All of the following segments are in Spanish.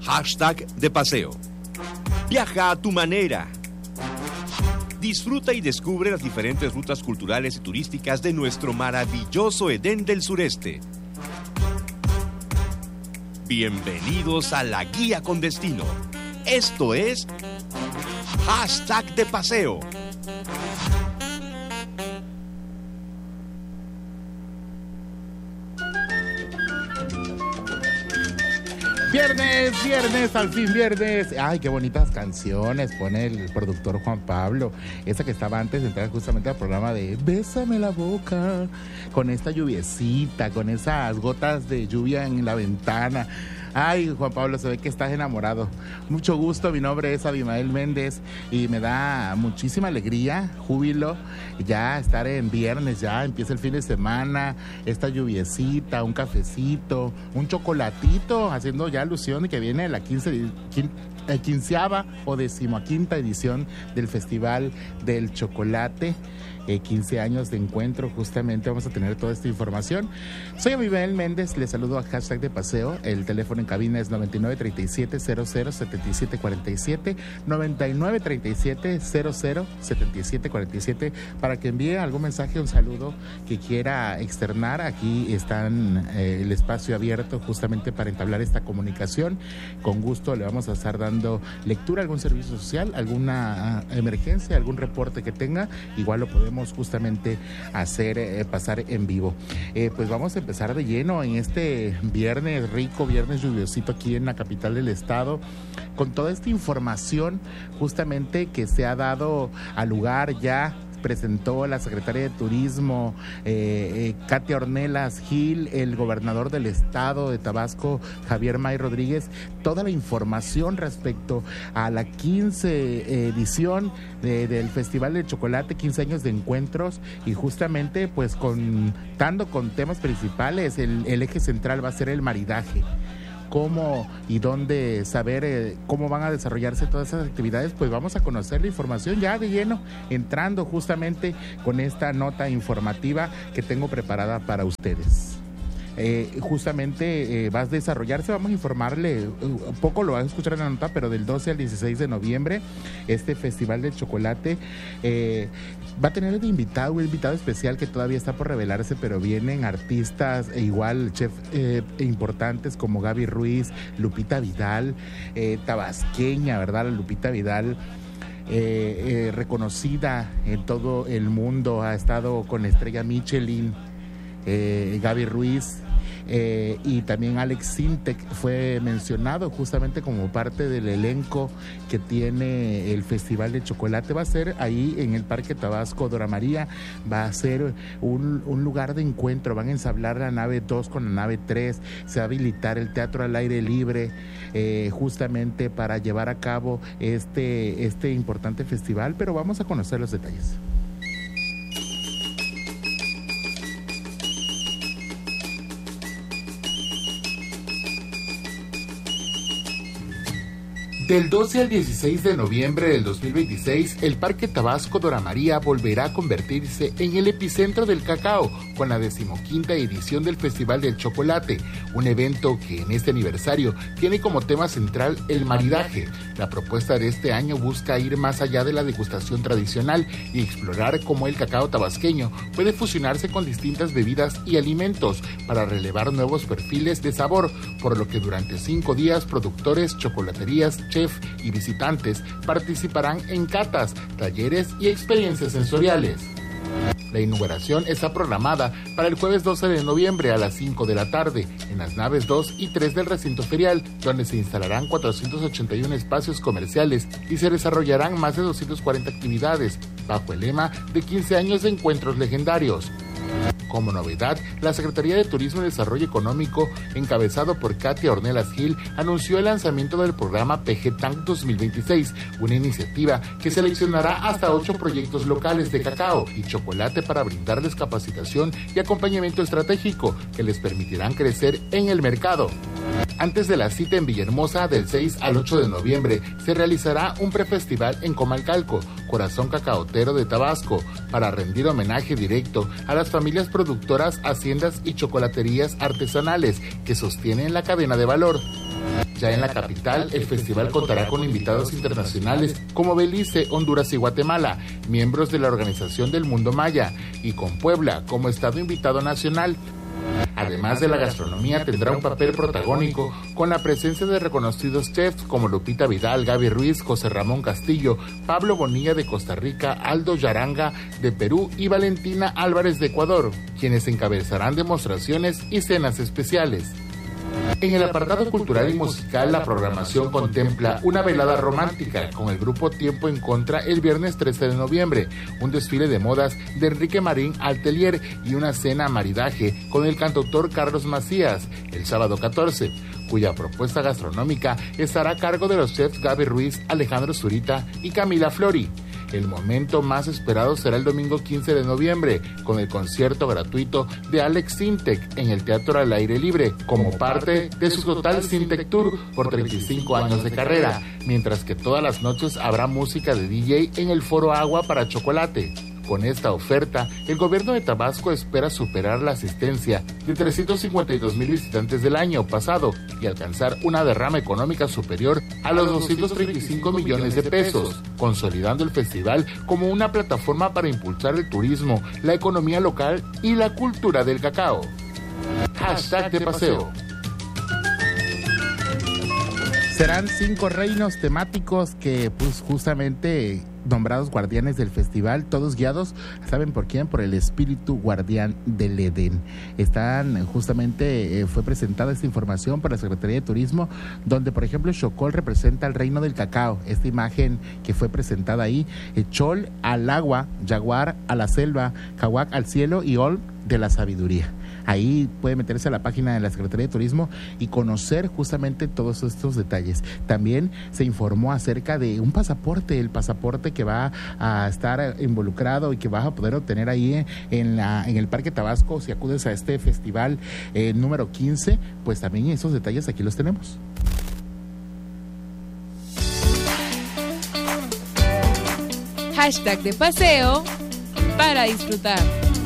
De paseo. Viaja a tu manera. Disfruta y descubre las diferentes rutas culturales y turísticas de nuestro maravilloso Edén del Sureste. Bienvenidos a La Guía con Destino. Esto es de paseo. Viernes, al fin viernes. Ay, qué bonitas canciones pone el productor Juan Pablo. Esa que estaba antes de entrar justamente al programa de Bésame la boca. Con esta lluviecita, con esas gotas de lluvia en la ventana. Ay, Juan Pablo, se ve que estás enamorado. Mucho gusto, mi nombre es Abimael Méndez y me da muchísima alegría, júbilo, ya estar en viernes, ya empieza el fin de semana, esta lluviecita, un cafecito, un chocolatito, haciendo ya alusión de que viene la quinceava o 15ª edición del Festival del Chocolate. 15 años de encuentro, justamente vamos a tener toda esta información. Soy Abimael Méndez, les saludo a de paseo. El teléfono en cabina es 9937-007747, 9937-007747, para que envíe algún mensaje, un saludo que quiera externar. Aquí están el espacio abierto justamente para entablar esta comunicación. Con gusto le vamos a estar dando lectura a algún servicio social, alguna emergencia, algún reporte que tenga, igual lo podemos justamente hacer pasar en vivo. Pues vamos a empezar de lleno en este viernes rico, viernes lluviosito aquí en la capital del estado, con toda esta información justamente que se ha dado al lugar. Ya presentó la secretaria de Turismo, Katia Ornelas Gil, el gobernador del estado de Tabasco, Javier May Rodríguez, toda la información respecto a la 15 edición del Festival del Chocolate, 15 años de encuentros, y justamente pues contando con temas principales. El eje central va a ser el maridaje. Cómo y dónde saber cómo van a desarrollarse todas esas actividades, pues vamos a conocer la información ya de lleno, entrando justamente con esta nota informativa que tengo preparada para ustedes. Justamente va a desarrollarse, vamos a informarle un poco, lo van a escuchar en la nota, pero del 12 al 16 de noviembre, este Festival del Chocolate va a tener un invitado especial que todavía está por revelarse, pero vienen artistas igual, chef importantes como Gaby Ruiz, Lupita Vidal, tabasqueña, ¿verdad? La Lupita Vidal, reconocida en todo el mundo, ha estado con la estrella Michelin. Gaby Ruiz y también Alex Sintek fue mencionado justamente como parte del elenco que tiene el Festival de Chocolate. Va a ser ahí en el Parque Tabasco Dora María, va a ser un lugar de encuentro. Van a ensamblar la nave 2 con la nave 3, se va a habilitar el teatro al aire libre justamente para llevar a cabo este importante festival, pero vamos a conocer los detalles. Del 12 al 16 de noviembre del 2026, el Parque Tabasco Dora María volverá a convertirse en el epicentro del cacao con la 15ª edición del Festival del Chocolate, un evento que en este aniversario tiene como tema central el maridaje. La propuesta de este año busca ir más allá de la degustación tradicional y explorar cómo el cacao tabasqueño puede fusionarse con distintas bebidas y alimentos para relevar nuevos perfiles de sabor, por lo que durante 5 días productores, chocolaterías, chef y visitantes participarán en catas, talleres y experiencias sensoriales. La inauguración está programada para el jueves 12 de noviembre a las 5 de la tarde en las naves 2 y 3 del recinto ferial, donde se instalarán 481 espacios comerciales y se desarrollarán más de 240 actividades bajo el lema de 15 años de encuentros legendarios. Como novedad, la Secretaría de Turismo y Desarrollo Económico, encabezado por Katia Ornelas Gil, anunció el lanzamiento del programa PG Tank 2026, una iniciativa que seleccionará hasta 8 proyectos locales de cacao y chocolate para brindarles capacitación y acompañamiento estratégico que les permitirán crecer en el mercado. Antes de la cita en Villahermosa, del 6 al 8 de noviembre, se realizará un prefestival en Comalcalco, corazón cacaotero de Tabasco, para rendir homenaje directo a las familias productoras, haciendas y chocolaterías artesanales que sostienen la cadena de valor. Ya en la capital, el festival contará con invitados internacionales como Belice, Honduras y Guatemala, miembros de la Organización del Mundo Maya, y con Puebla como estado invitado nacional. Además de la gastronomía, tendrá un papel protagónico con la presencia de reconocidos chefs como Lupita Vidal, Gaby Ruiz, José Ramón Castillo, Pablo Bonilla de Costa Rica, Aldo Yaranga de Perú y Valentina Álvarez de Ecuador, quienes encabezarán demostraciones y cenas especiales. En el apartado cultural y musical, la programación contempla una velada romántica con el grupo Tiempo en Contra el viernes 13 de noviembre, un desfile de modas de Enrique Marín Altelier y una cena maridaje con el cantautor Carlos Macías el sábado 14, cuya propuesta gastronómica estará a cargo de los chefs Gaby Ruiz, Alejandro Zurita y Camila Flori. El momento más esperado será el domingo 15 de noviembre, con el concierto gratuito de Alex Sintek en el Teatro al Aire Libre, como parte de su total Sintek Tour por 35 años de carrera, mientras que todas las noches habrá música de DJ en el Foro Agua para Chocolate. Con esta oferta, el gobierno de Tabasco espera superar la asistencia de 352,000 visitantes del año pasado y alcanzar una derrama económica superior a los 235 millones de pesos, consolidando el festival como una plataforma para impulsar el turismo, la economía local y la cultura del cacao. Hashtag de paseo. Serán 5 reinos temáticos que pues justamente nombrados guardianes del festival, todos guiados, ¿saben por quién? Por el espíritu guardián del Edén. Fue presentada esta información por la Secretaría de Turismo, donde por ejemplo Xocol representa el reino del cacao, esta imagen que fue presentada ahí, Chol al agua, Jaguar a la selva, Cahuac al cielo y Ol de la sabiduría. Ahí puede meterse a la página de la Secretaría de Turismo y conocer justamente todos estos detalles. También se informó acerca de un pasaporte, el pasaporte que va a estar involucrado y que vas a poder obtener ahí en el Parque Tabasco si acudes a este festival número 15, pues también esos detalles aquí los tenemos. Hashtag de paseo para disfrutar.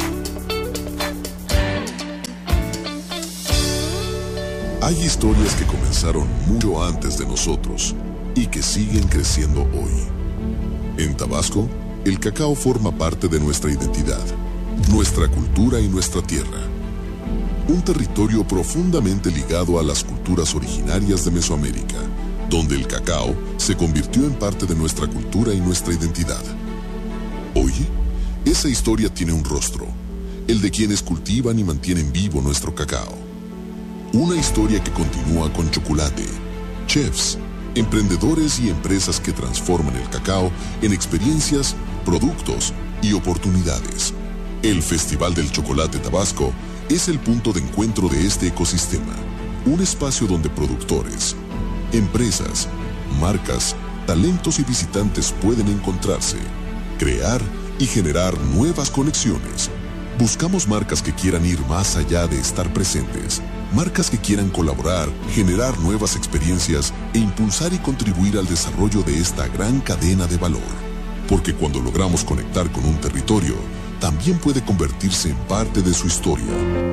Hay historias que comenzaron mucho antes de nosotros y que siguen creciendo hoy. En Tabasco, el cacao forma parte de nuestra identidad, nuestra cultura y nuestra tierra. Un territorio profundamente ligado a las culturas originarias de Mesoamérica, donde el cacao se convirtió en parte de nuestra cultura y nuestra identidad. Hoy, esa historia tiene un rostro, el de quienes cultivan y mantienen vivo nuestro cacao. Una historia que continúa con chocolate, chefs, emprendedores y empresas que transforman el cacao en experiencias, productos y oportunidades. El Festival del Chocolate Tabasco es el punto de encuentro de este ecosistema, un espacio donde productores, empresas, marcas, talentos y visitantes pueden encontrarse, crear y generar nuevas conexiones. Buscamos marcas que quieran ir más allá de estar presentes, marcas que quieran colaborar, generar nuevas experiencias e impulsar y contribuir al desarrollo de esta gran cadena de valor. Porque cuando logramos conectar con un territorio, también puede convertirse en parte de su historia.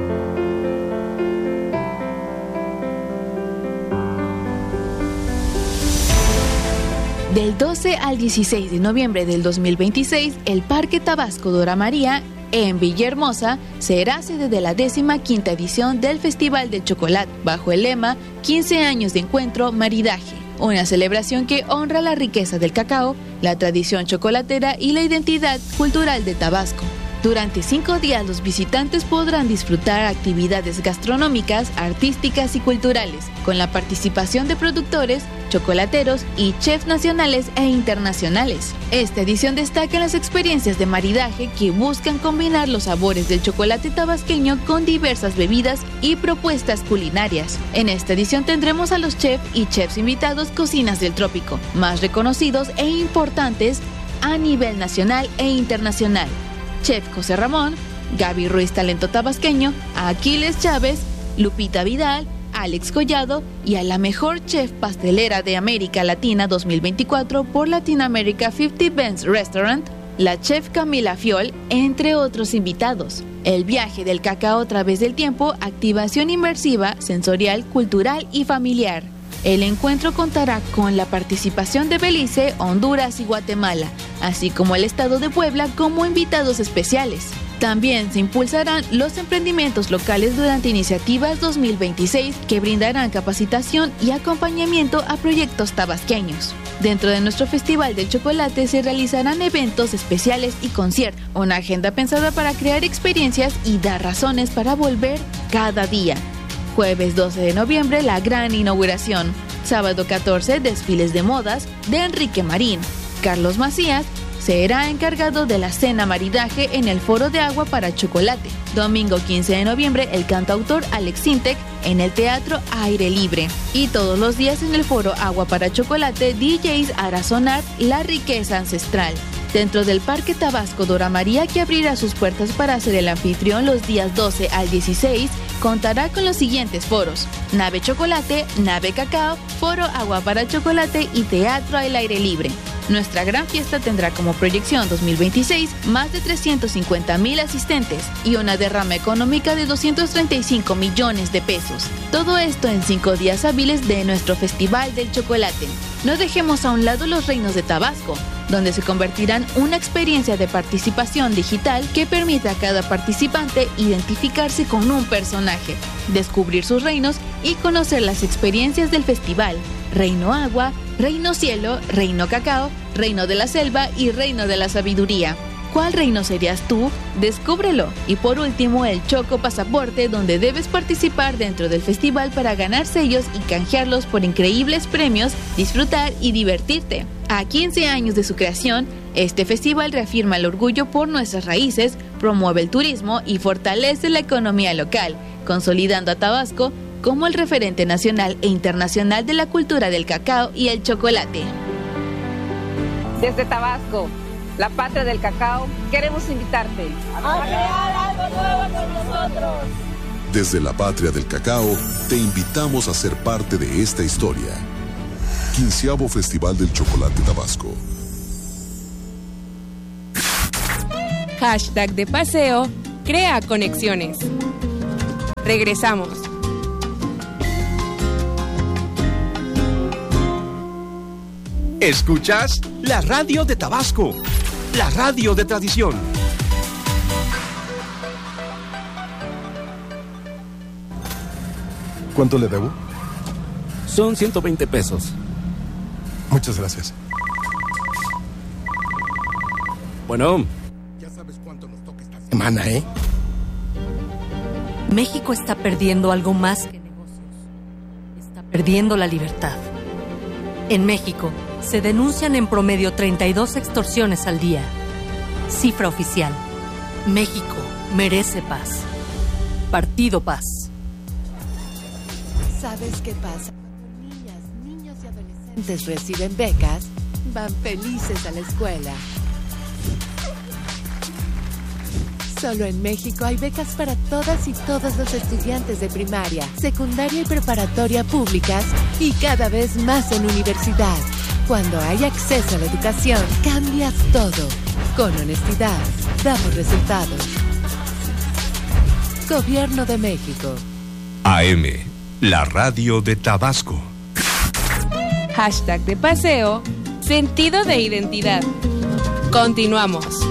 Del 12 al 16 de noviembre del 2026, el Parque Tabasco Dora María en Villahermosa será sede de la 15ª edición del Festival del Chocolate, bajo el lema 15 años de encuentro, maridaje. Una celebración que honra la riqueza del cacao, la tradición chocolatera y la identidad cultural de Tabasco. Durante 5 días los visitantes podrán disfrutar actividades gastronómicas, artísticas y culturales, con la participación de productores, chocolateros y chefs nacionales e internacionales. Esta edición destaca en las experiencias de maridaje que buscan combinar los sabores del chocolate tabasqueño con diversas bebidas y propuestas culinarias. En esta edición tendremos a los chefs y chefs invitados cocinas del trópico, más reconocidos e importantes a nivel nacional e internacional. Chef José Ramón, Gaby Ruiz Talento Tabasqueño, Aquiles Chávez, Lupita Vidal, Alex Collado y a la mejor chef pastelera de América Latina 2024 por Latin America 50 Best Restaurant, la chef Camila Fiol, entre otros invitados. El viaje del cacao a través del tiempo, activación inmersiva, sensorial, cultural y familiar. El encuentro contará con la participación de Belice, Honduras y Guatemala, así como el estado de Puebla como invitados especiales. También se impulsarán los emprendimientos locales durante iniciativas 2026 que brindarán capacitación y acompañamiento a proyectos tabasqueños. Dentro de nuestro Festival del Chocolate se realizarán eventos especiales y conciertos, una agenda pensada para crear experiencias y dar razones para volver cada día. Jueves 12 de noviembre, la gran inauguración. Sábado 14, desfiles de modas de Enrique Marín. Carlos Macías será encargado de la cena maridaje en el Foro de Agua para Chocolate. Domingo 15 de noviembre, el cantautor Alex Sintek en el Teatro Aire Libre. Y todos los días en el Foro Agua para Chocolate, DJs hará sonar la riqueza ancestral. Dentro del Parque Tabasco Dora María, que abrirá sus puertas para ser el anfitrión los días 12 al 16, contará con los siguientes foros: Nave Chocolate, Nave Cacao, Foro Agua para Chocolate y Teatro al Aire Libre. Nuestra gran fiesta tendrá como proyección 2026 más de 350,000 asistentes y una derrama económica de 235 millones de pesos. Todo esto en 5 días hábiles de nuestro Festival del Chocolate. No dejemos a un lado los reinos de Tabasco, donde se convertirán una experiencia de participación digital que permite a cada participante identificarse con un personaje, descubrir sus reinos y conocer las experiencias del festival: Reino Agua, Reino Cielo, Reino Cacao, Reino de la Selva y Reino de la Sabiduría. ¿Cuál reino serías tú? Descúbrelo. Y por último, el Choco Pasaporte, donde debes participar dentro del festival para ganar sellos y canjearlos por increíbles premios, disfrutar y divertirte. A 15 años de su creación, este festival reafirma el orgullo por nuestras raíces, promueve el turismo y fortalece la economía local, consolidando a Tabasco como el referente nacional e internacional de la cultura del cacao y el chocolate. Desde Tabasco, la patria del cacao, queremos invitarte a crear algo nuevo con nosotros. Desde la patria del cacao, te invitamos a ser parte de esta historia. 15º Festival del Chocolate Tabasco. Hashtag de paseo, crea conexiones. Regresamos. Escuchas la radio de Tabasco, la radio de tradición. ¿Cuánto le debo? Son 120 pesos. Muchas gracias. Bueno. Ya sabes cuánto nos toca esta semana, ¿eh? México está perdiendo algo más que negocios. Está perdiendo la libertad. En México se denuncian en promedio 32 extorsiones al día. Cifra oficial. México merece paz. Partido Paz. ¿Sabes qué pasa? Cuando niñas, niños y adolescentes reciben becas, van felices a la escuela. Solo en México hay becas para todas y todos los estudiantes de primaria, secundaria y preparatoria públicas y cada vez más en universidad. Cuando hay acceso a la educación, cambias todo. Con honestidad, damos resultados. Gobierno de México. AM, la radio de Tabasco. Hashtag de paseo, sentido de identidad. Continuamos.